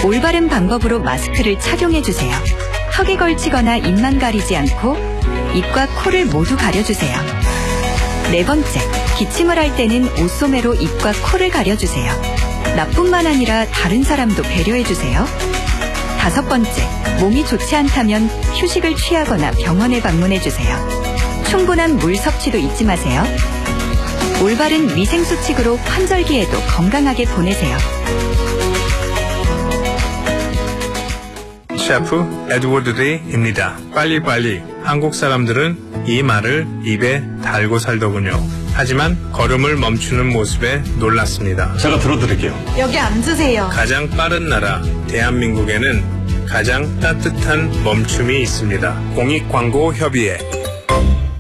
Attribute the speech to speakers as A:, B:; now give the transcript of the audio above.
A: 올바른 방법으로 마스크를 착용해주세요. 턱에 걸치거나 입만 가리지 않고 입과 코를 모두 가려주세요. 네 번째, 기침을 할 때는 옷소매로 입과 코를 가려주세요. 나뿐만 아니라 다른 사람도 배려해주세요. 다섯 번째, 몸이 좋지 않다면 휴식을 취하거나 병원에 방문해주세요. 충분한 물 섭취도 잊지 마세요. 올바른 위생수칙으로 환절기에도 건강하게 보내세요.
B: 셰프 에드워드 데이입니다. 빨리빨리. 한국 사람들은 이 말을 입에 달고 살더군요. 하지만 걸음을 멈추는 모습에 놀랐습니다.
C: 제가 들어드릴게요.
D: 여기 앉으세요.
B: 가장 빠른 나라 대한민국에는 가장 따뜻한 멈춤이 있습니다. 공익광고협의회